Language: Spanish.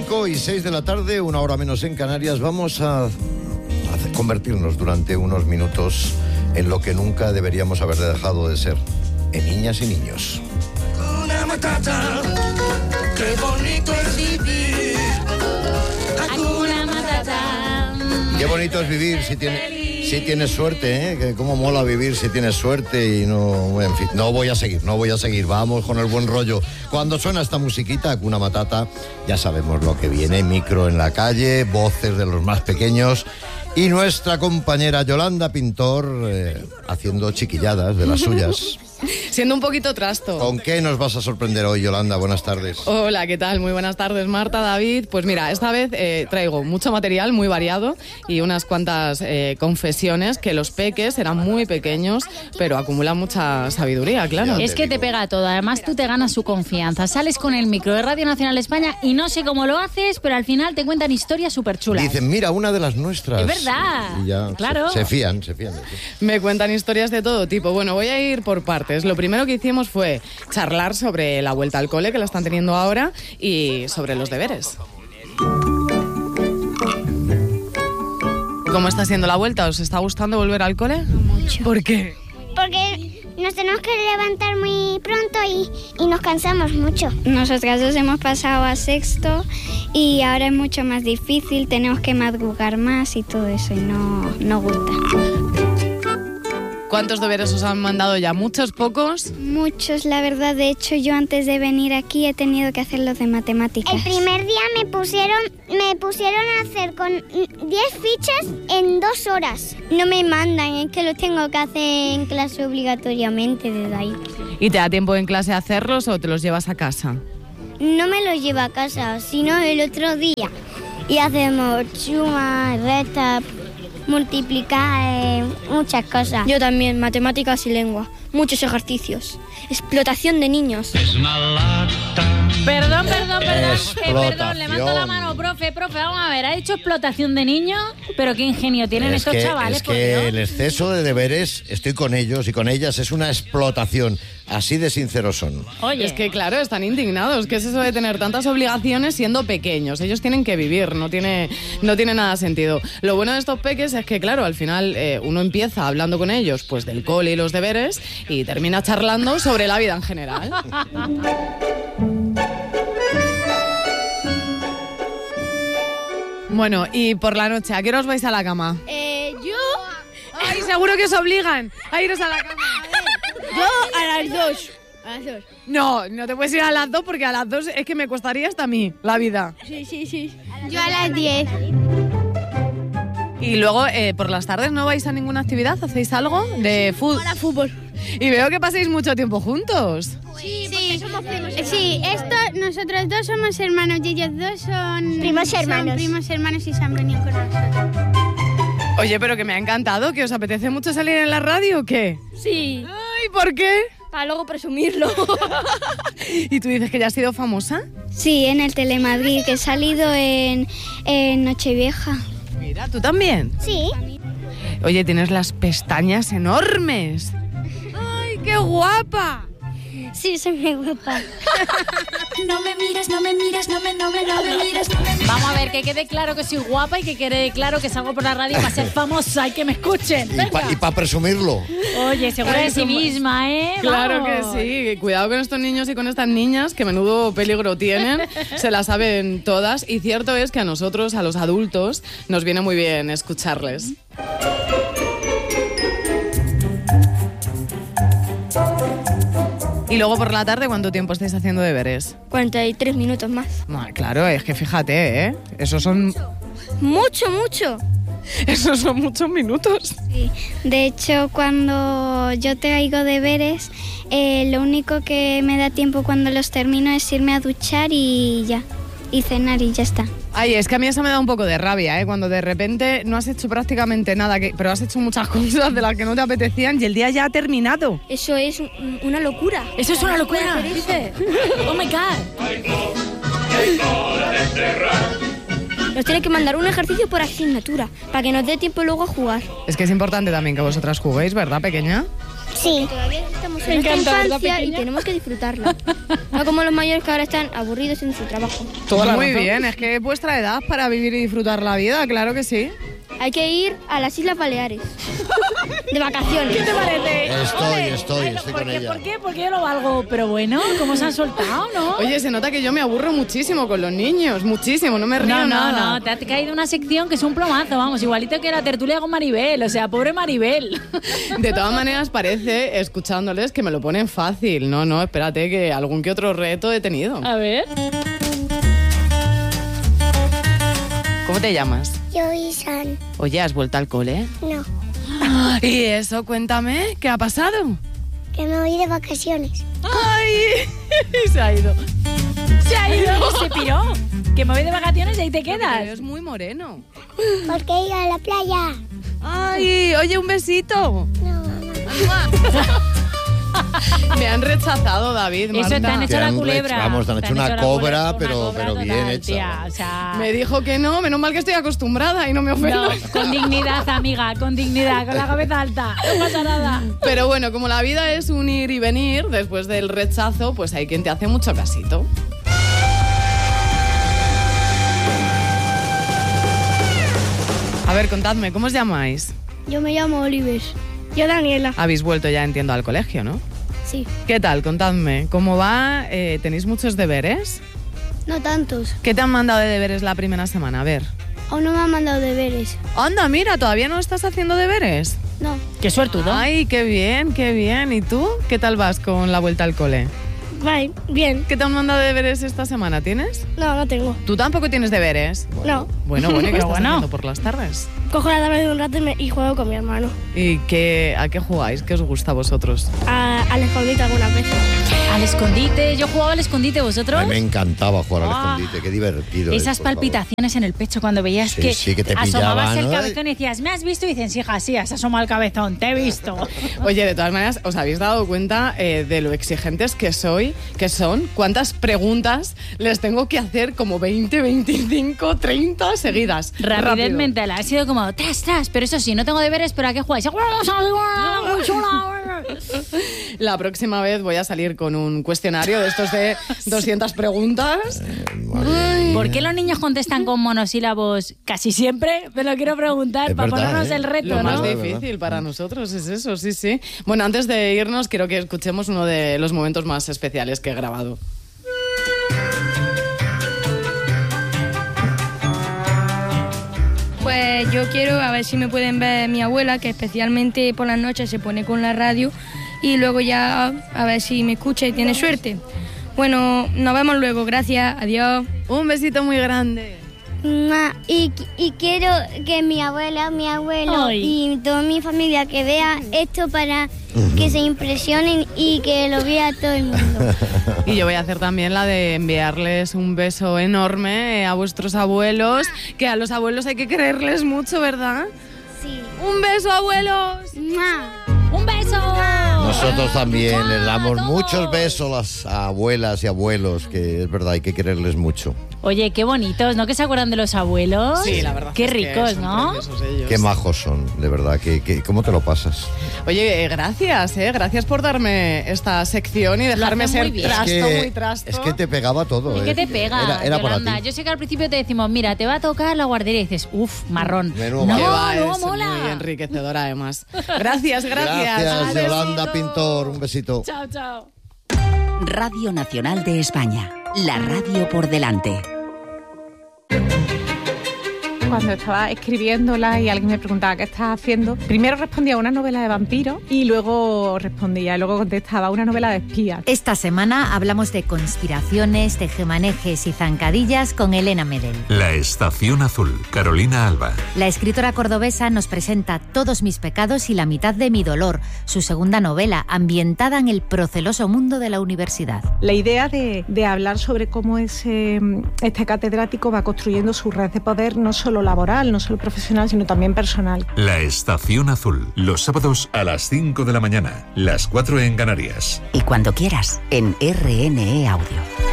5:06 de la tarde, una hora menos en Canarias. Vamos a convertirnos durante unos minutos en lo que nunca deberíamos haber dejado de ser, en niñas y niños. Hakuna Matata, qué bonito es vivir. Hakuna Matata. Qué bonito es vivir si tienes suerte, ¿eh? Que cómo mola vivir si tienes suerte y no... En fin, no voy a seguir. Vamos con el buen rollo. Cuando suena esta musiquita, Hakuna Matata, ya sabemos lo que viene. Micro en la calle, voces de los más pequeños y nuestra compañera Yolanda Pintor haciendo chiquilladas de las suyas. Siendo un poquito trasto. ¿Con qué nos vas a sorprender hoy, Yolanda? Buenas tardes. Hola, ¿qué tal? Muy buenas tardes, Marta, David. Pues mira, esta vez traigo mucho material muy variado y unas cuantas confesiones que los peques eran muy pequeños, pero acumulan mucha sabiduría, claro. Es que te pega todo. Además, tú te ganas su confianza. Sales con el micro de Radio Nacional España y no sé cómo lo haces, pero al final te cuentan historias súper chulas. Dicen, mira, una de las nuestras. Es verdad. Y ya claro. Se fían. Me cuentan historias de todo tipo. Bueno, voy a ir por partes. Lo primero que hicimos fue charlar sobre la vuelta al cole, que la están teniendo ahora, y sobre los deberes. ¿Cómo está siendo la vuelta? ¿Os está gustando volver al cole? Mucho. ¿Por qué? Porque nos tenemos que levantar muy pronto y nos cansamos mucho. Nosotras dos hemos pasado a sexto y ahora es mucho más difícil, tenemos que madrugar más y todo eso y no gusta. ¿Cuántos deberes os han mandado ya? ¿Muchos, pocos? Muchos, la verdad. De hecho, yo antes de venir aquí he tenido que hacer los de matemáticas. El primer día me pusieron a hacer con 10 fichas en 2 horas. No me mandan, es que lo tengo que hacer en clase obligatoriamente desde ahí. ¿Y te da tiempo en clase a hacerlos o te los llevas a casa? No me los llevo a casa, sino el otro día. Y hacemos suma, resta, multiplicar, muchas cosas. Yo también, matemáticas y lengua. Muchos ejercicios. Explotación de niños. Perdón, Explotación. levanto la mano, profe, vamos a ver, ha dicho explotación de niños, pero qué ingenio tienen estos chavales, por Dios. El exceso de deberes, estoy con ellos y con ellas, es una explotación, así de sinceros son. Oye, es que claro, están indignados, ¿qué es eso de tener tantas obligaciones siendo pequeños? Ellos tienen que vivir, no tiene nada sentido. Lo bueno de estos peques es que claro, al final uno empieza hablando con ellos pues del cole y los deberes y termina charlando sobre la vida en general. Bueno, y por la noche, ¿a qué hora os vais a la cama? Yo... ¡Ay, seguro que os obligan a iros a la cama! Yo a las 2. A las 2. No te puedes ir a las 2 porque a las 2 es que me costaría hasta a mí la vida. Sí. Yo a las 10. Y luego, por las tardes, ¿no vais a ninguna actividad? ¿Hacéis algo de fútbol? Para fútbol. Y veo que pasáis mucho tiempo juntos. Sí, somos primos. Sí, nosotros dos somos hermanos y ellos dos son primos hermanos y se han venido con nosotros. Oye, pero que me ha encantado, que os apetece mucho salir en la radio, ¿o qué? Sí. Ay, ¿por qué? Para luego presumirlo. ¿Y tú dices que ya has sido famosa? Sí, en el Telemadrid, que he salido en Nochevieja. Mira, ¿tú también? Sí. Oye, tienes las pestañas enormes. ¡Ay, qué guapa! Sí, soy muy guapa. No me mires, no me mires. vamos a ver, que quede claro que soy guapa y que quede claro que salgo por la radio para ser famosa y que me escuchen. Y para presumirlo. Oye, segura de sí misma, ¿eh? Claro Vamos. que sí. Cuidado con estos niños y con estas niñas, que menudo peligro tienen. Se la saben todas. Y cierto es que a nosotros, a los adultos, nos viene muy bien escucharles. Y luego por la tarde, ¿cuánto tiempo estáis haciendo deberes? 43 minutos más. No, claro, es que fíjate, ¿eh? Esos son Mucho. muchos minutos. Sí. De hecho, cuando yo traigo deberes, lo único que me da tiempo cuando los termino es irme a duchar y ya. Y cenar y ya está. Ay, es que a mí eso me da un poco de rabia, ¿eh? Cuando de repente no has hecho prácticamente nada, pero has hecho muchas cosas de las que no te apetecían y el día ya ha terminado. Eso es una locura. Eso es una locura, dice. Oh my God. Nos tiene que mandar un ejercicio por asignatura para que nos dé tiempo luego a jugar. Es que es importante también que vosotras juguéis, ¿verdad, pequeña? Sí. Todavía estamos Es nuestra infancia y tenemos que disfrutarla. No como los mayores que ahora están aburridos en su trabajo. Muy bien, es que es vuestra edad para vivir y disfrutar la vida, claro que sí. Hay que ir a las Islas Baleares de vacaciones. ¿Qué te parece? Estoy con ella. ¿Por qué? Porque yo lo valgo. Pero bueno, ¿cómo se han soltado, no? Oye, se nota que yo me aburro muchísimo con los niños, muchísimo, no me río nada. No, te ha caído una sección que es un plomazo, vamos, igualito que la tertulia con Maribel, o sea, pobre Maribel. De todas maneras, parece, escuchándoles, que me lo ponen fácil. No, espérate, que algún que otro reto he tenido. A ver. ¿Cómo te llamas? Yo y San. Oye, ¿has vuelto al cole? No, ¿Y eso? Cuéntame, ¿qué ha pasado? que me voy de vacaciones. ¡Ay! Se ha ido. Se ha ido y se piró. Que me voy de vacaciones y ahí te quedas. Es muy moreno. ¿Por qué ir a la playa? ¡Ay! Oye, un besito. No, mamá. Me han rechazado, David, Eso Marta. te han hecho la culebra. Vamos, te han hecho una la cobra, pero total, bien hecha. tía, o sea... Me dijo que no, menos mal que estoy acostumbrada y no me ofendo. No, con dignidad, amiga, con dignidad, con la cabeza alta, no pasa nada. Pero bueno, como la vida es un ir y venir, después del rechazo, pues hay quien te hace mucho casito. A ver, contadme, ¿cómo os llamáis? Yo me llamo Oliver. Yo Daniela. Habéis vuelto ya, entiendo, al colegio, ¿no? Sí. ¿Qué tal? Contadme, ¿cómo va? ¿Tenéis muchos deberes? No tantos. ¿Qué te han mandado de deberes la primera semana? A ver. Aún no me han mandado deberes. Anda, mira, ¿todavía no estás haciendo deberes? No. Qué suertudo. Ay, qué bien, qué bien. ¿Y tú? ¿Qué tal vas con la vuelta al cole? Vale, bien. ¿Qué te han mandado de deberes esta semana? ¿Tienes? No, no tengo. ¿Tú tampoco tienes deberes? No. Bueno, ¿qué Pero estás bueno. haciendo por las tardes? Cojo la tablet un rato y juego con mi hermano. ¿Y a qué jugáis? ¿Qué os gusta a vosotros? Al escondite algunas veces. Al escondite, yo jugaba al escondite, A ¿vosotros? mí me encantaba jugar al Ah. escondite, qué divertido. es, Esas por favor. palpitaciones en el pecho cuando veías Sí, que, sí, que te asomabas pillaban, el ¿no? cabezón y decías, ¿me has visto? Y dicen, sí, hija, sí, has asomado el cabezón, te he visto. Oye, de todas maneras, ¿os habéis dado cuenta de lo exigentes que son? ¿Cuántas preguntas les tengo que hacer? Como 20, 25, 30 seguidas. Rapidez Rápido. mental, ha sido como, tras, pero eso sí, no tengo deberes, pero ¿a qué jugáis? La próxima vez voy a salir con un cuestionario de estos de 200 preguntas. ¿Por qué los niños contestan con monosílabos casi siempre? Me lo quiero preguntar Es para verdad, ponernos ¿eh? el reto, Lo más ¿no? de- difícil para nosotros es eso, sí, sí. Bueno, antes de irnos, quiero que escuchemos uno de los momentos más especiales que he grabado. Pues yo quiero a ver si me pueden ver mi abuela, que especialmente por las noches se pone con la radio, y luego ya a ver si me escucha y tiene suerte. Bueno, nos vemos luego, gracias, adiós. Un besito muy grande. Y quiero que mi abuela, mi abuelo Ay. y toda mi familia que vea esto para que se impresionen y que lo vea todo el mundo. Y yo voy a hacer también la de enviarles un beso enorme a vuestros abuelos, que a los abuelos hay que quererles mucho, ¿verdad? Sí. ¡Un beso, abuelos! ¡Mua! ¡Un beso! Nosotros también les damos todos. muchos besos a las abuelas y abuelos, que es verdad, hay que quererles mucho. Oye, qué bonitos, ¿no? Que se acuerdan de los abuelos. Sí, la verdad. Qué es que ricos, son ¿no? preciosos ellos. Qué majos son, de verdad, ¿cómo te lo pasas? Oye, gracias por darme esta sección y dejarme hacen muy ser bien. muy trasto. Es que te pegaba todo. Es que te pega, Era para Yolanda. ti. Yo sé que al principio te decimos, mira, te va a tocar la guardería y dices, uff, marrón. Menudo No, Que va, no, es mola. muy enriquecedora además. Gracias. Gracias, Un Yolanda besito. Pintor, un besito. Chao, chao. Radio Nacional de España. La radio por delante. Cuando estaba escribiéndola y alguien me preguntaba qué estás haciendo, primero respondía una novela de vampiros y luego contestaba una novela de espías. Esta semana hablamos de conspiraciones, tejemanejes y zancadillas con Elena Medel. La Estación Azul, Carolina Alba. La escritora cordobesa nos presenta Todos mis pecados y la mitad de mi dolor, su segunda novela, ambientada en el proceloso mundo de la universidad. La idea de hablar sobre cómo este catedrático va construyendo su red de poder, no solo laboral, no solo profesional, sino también personal. La Estación Azul, los sábados a las 5 de la mañana, las 4 en Canarias. Y cuando quieras, en RNE Audio.